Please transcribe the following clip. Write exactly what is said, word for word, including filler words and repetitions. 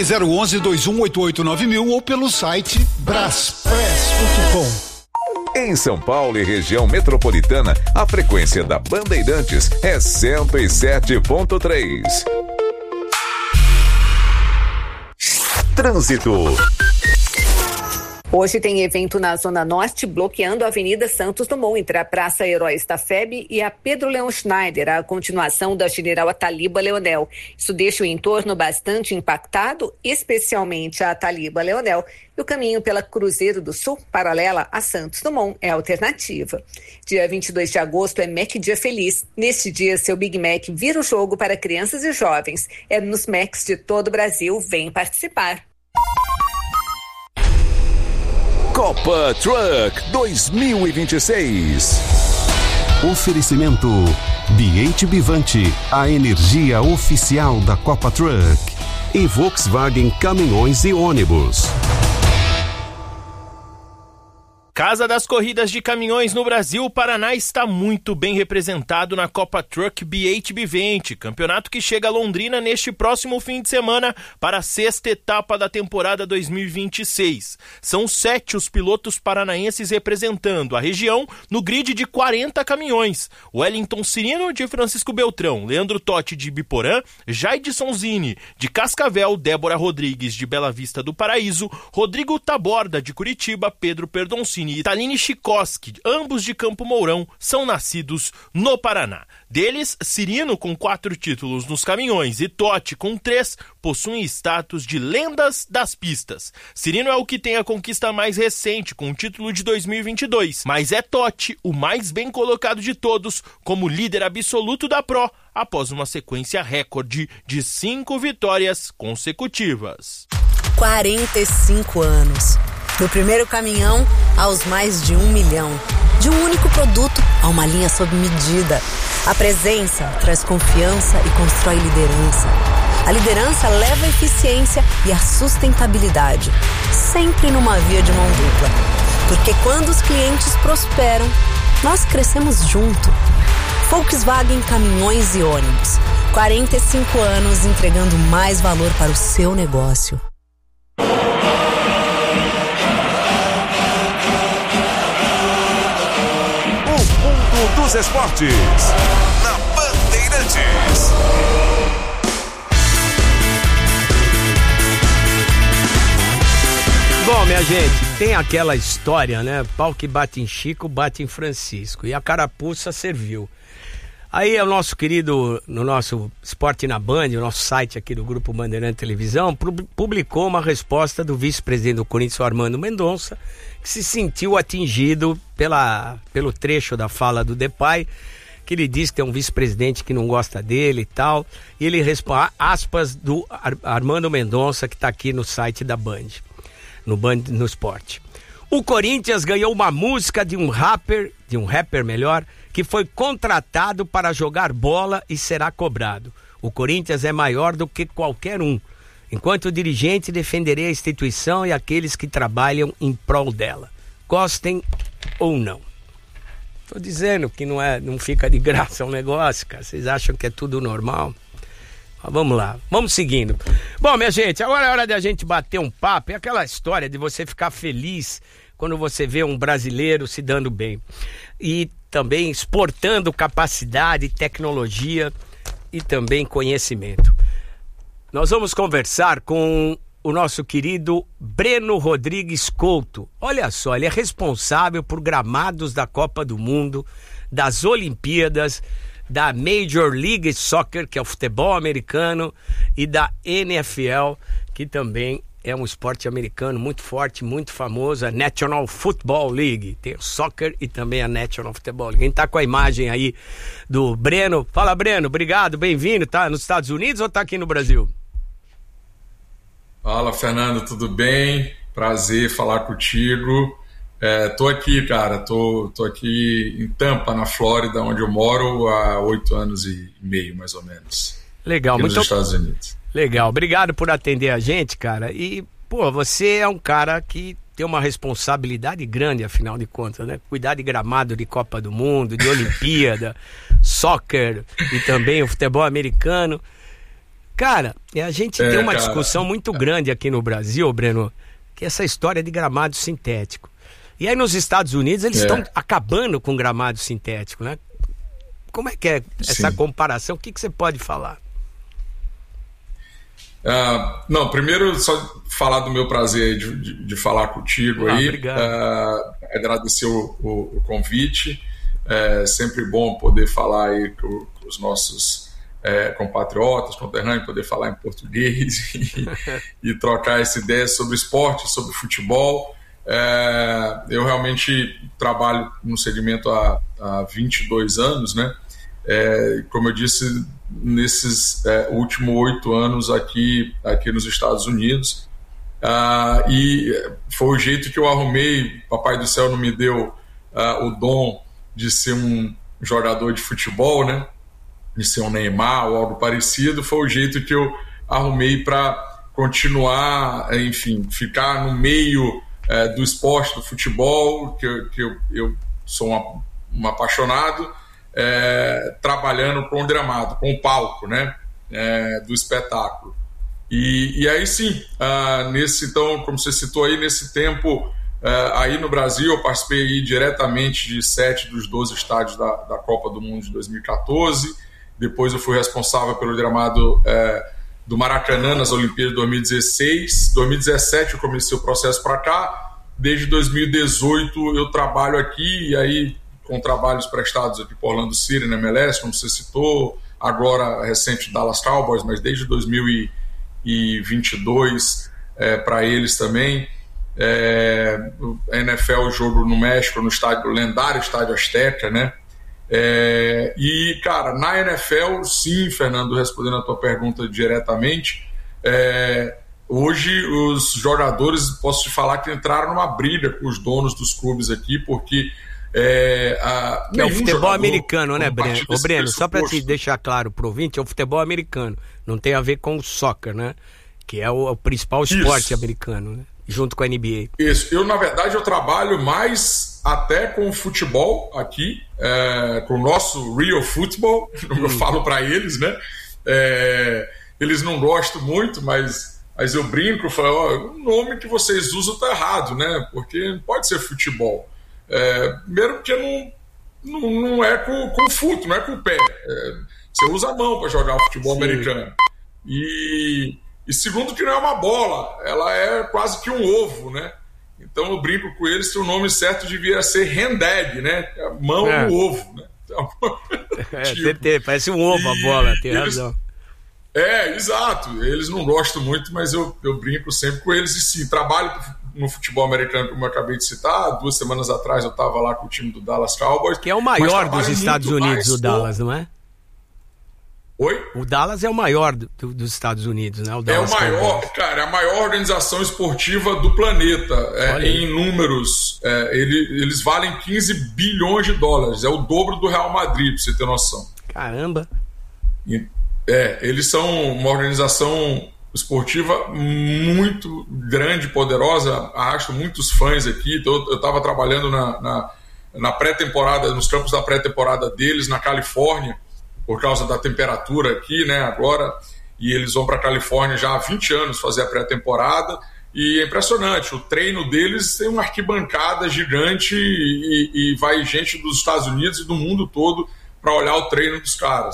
zero um um, dois um oito oito nove mil ou pelo site braspress ponto com. Em São Paulo e região metropolitana, a frequência da Bandeirantes é cento e sete ponto três. Trânsito. Hoje tem evento na Zona Norte, bloqueando a Avenida Santos Dumont, entre a Praça Heróis da F E B e a Pedro Leão Schneider, a continuação da General Ataliba Leonel. Isso deixa o entorno bastante impactado, especialmente a Ataliba Leonel, e o caminho pela Cruzeiro do Sul, paralela a Santos Dumont, é a alternativa. Dia vinte e dois de agosto é Mac Dia Feliz. Neste dia, seu Big Mac vira o jogo para crianças e jovens. É nos Macs de todo o Brasil. Vem participar. Copa Truck dois mil e vinte e seis. Oferecimento B H Bivante, a energia oficial da Copa Truck. E Volkswagen Caminhões e Ônibus. Casa das Corridas de Caminhões no Brasil, o Paraná está muito bem representado na Copa Truck B H Bivante, campeonato que chega a Londrina neste próximo fim de semana para a sexta etapa da temporada dois mil e vinte e seis. São sete os pilotos paranaenses representando a região no grid de quarenta caminhões. Wellington Cirino de Francisco Beltrão, Leandro Totti de Biporã, Jaidson Zini de Cascavel, Débora Rodrigues de Bela Vista do Paraíso, Rodrigo Taborda de Curitiba, Pedro Perdoncini e Taline Chikoski, ambos de Campo Mourão, são nascidos no Paraná. Deles, Cirino, com quatro títulos nos caminhões, e Totti, com três, possuem status de lendas das pistas. Cirino é o que tem a conquista mais recente, com o título de dois mil e vinte e dois, mas é Totti o mais bem colocado de todos, como líder absoluto da Pro, após uma sequência recorde de cinco vitórias consecutivas. quarenta e cinco anos. Do primeiro caminhão aos mais de um milhão. De um único produto a uma linha sob medida. A presença traz confiança e constrói liderança. A liderança leva a eficiência e a sustentabilidade. Sempre numa via de mão dupla. Porque quando os clientes prosperam, nós crescemos junto. Volkswagen Caminhões e Ônibus. quarenta e cinco anos entregando mais valor para o seu negócio. Dos esportes, na Bandeirantes. Bom, minha gente, tem aquela história, né? Pau que bate em Chico, bate em Francisco. E a carapuça serviu. Aí o nosso querido, no nosso Esporte na Band, o nosso site aqui do Grupo Bandeirante Televisão, publicou uma resposta do vice-presidente do Corinthians, Armando Mendonça, que se sentiu atingido pela, pelo trecho da fala do Depay, que ele diz que tem um vice-presidente que não gosta dele e tal. E ele responde, aspas do Ar- Armando Mendonça, que está aqui no site da Band, no Band no Esporte. O Corinthians ganhou uma música de um rapper, de um rapper melhor, que foi contratado para jogar bola e será cobrado. O Corinthians é maior do que qualquer um. Enquanto dirigente, defenderei a instituição e aqueles que trabalham em prol dela. Gostem ou não. Tô dizendo que não, é, não fica de graça o negócio, cara. Vocês acham que é tudo normal? Mas vamos lá, vamos seguindo. Bom, minha gente, agora é hora de a gente bater um papo. É aquela história de você ficar feliz quando você vê um brasileiro se dando bem. E também exportando capacidade, tecnologia e também conhecimento. Nós vamos conversar com o nosso querido Breno Rodrigues Couto. Olha só, ele é responsável por gramados da Copa do Mundo, das Olimpíadas, da Major League Soccer, que é o futebol americano, e da N F L, que também é um esporte americano muito forte, muito famoso, a National Football League. Tem o soccer e também a National Football League. Quem tá com a imagem aí do Breno. Fala, Breno, obrigado, bem-vindo. Tá nos Estados Unidos ou tá aqui no Brasil? Fala, Fernando, tudo bem? Prazer falar contigo. É, tô aqui, cara, tô, tô aqui em Tampa, na Flórida, onde eu moro há oito anos e meio, mais ou menos. Legal, muito... nos Estados Unidos. Legal, obrigado por atender a gente, cara. E, pô, você é um cara que tem uma responsabilidade grande, afinal de contas, né? Cuidar de gramado de Copa do Mundo, de Olimpíada, soccer e também o futebol americano. Cara, a gente é, tem uma cara. discussão muito grande aqui no Brasil, Breno, que é essa história de gramado sintético. E aí nos Estados Unidos eles estão é. acabando com gramado sintético, né? Como é que é essa Sim. comparação? O que, que você pode falar? Uh, não, primeiro só falar do meu prazer de, de, de falar contigo ah, aí. Obrigado. Uh, agradecer o, o, o convite. É sempre bom poder falar aí com, com os nossos é, compatriotas, conterrâneos, poder falar em português e, e trocar essa ideia sobre esporte, sobre futebol. É, eu realmente trabalho no segmento há, há vinte e dois anos, né? É, como eu disse, nesses é, últimos oito anos aqui, aqui nos Estados Unidos, ah, e foi o jeito que eu arrumei. Papai do Céu não me deu ah, o dom de ser um jogador de futebol, né? De ser um Neymar ou algo parecido. Foi o jeito que eu arrumei para continuar, enfim, ficar no meio é, do esporte, do futebol, que, eu, que eu, eu sou uma, um apaixonado. É, trabalhando com o gramado, com o palco, né, é, do espetáculo. E, e aí sim, uh, nesse, então, como você citou aí, nesse tempo, uh, aí no Brasil, eu participei aí diretamente de sete dos doze estádios da, da Copa do Mundo de dois mil e catorze. Depois eu fui responsável pelo gramado uh, do Maracanã nas Olimpíadas de dois mil e dezesseis. dois mil e dezessete eu comecei o processo para cá. Desde dois mil e dezoito eu trabalho aqui, e aí com trabalhos prestados aqui por Orlando City, na M L S, como você citou, agora recente Dallas Cowboys, mas desde dois mil e vinte e dois é, para eles também. É, a N F L, jogo no México, no estádio, lendário estádio Azteca, né? É, e, cara, na N F L, sim, Fernando, respondendo a tua pergunta diretamente, é, hoje os jogadores, posso te falar que entraram numa briga com os donos dos clubes aqui, porque É, a, é o futebol americano, né, Breno? Ô, Breno, só para te deixar claro pro ouvinte, é o futebol americano, não tem a ver com o soccer, né? Que é o, o principal esporte Isso. americano, né? Junto com a N B A. Isso, eu na verdade eu trabalho mais até com o futebol aqui, é, com o nosso Real Football, como hum. eu falo para eles, né? É, eles não gostam muito, mas, mas eu brinco, falo, ó, o nome que vocês usam tá errado, né? Porque não pode ser futebol. É, primeiro porque não, não, não é com, com o futo, não é com o pé. É, você usa a mão para jogar futebol Sim. americano. E, e segundo que não é uma bola, ela é quase que um ovo, né? Então eu brinco com eles que o nome certo devia ser hand-egg, né? A mão é. no ovo, né? Então, é, tipo, parece um ovo a bola, tem eles, razão. É, exato. Eles não gostam muito, mas eu, eu brinco sempre com eles. E sim, trabalho no futebol americano, como eu acabei de citar. Duas semanas atrás eu estava lá com o time do Dallas Cowboys. Que é o maior dos Estados Unidos, o Dallas, não é? Oi? O Dallas é o maior do, dos Estados Unidos, né? O Dallas é o maior, Cowboys. Cara, é a maior organização esportiva do planeta. É, em números, é, ele, eles valem quinze bilhões de dólares. É o dobro do Real Madrid, pra você ter noção. Caramba! E, é, eles são uma organização esportiva muito grande, poderosa, arrasta muitos fãs aqui. Eu estava trabalhando na, na, na pré-temporada, nos campos da pré-temporada deles, na Califórnia, por causa da temperatura aqui, né, agora, e eles vão para a Califórnia já há vinte anos fazer a pré-temporada, e é impressionante, o treino deles tem uma arquibancada gigante e, e vai gente dos Estados Unidos e do mundo todo para olhar o treino dos caras.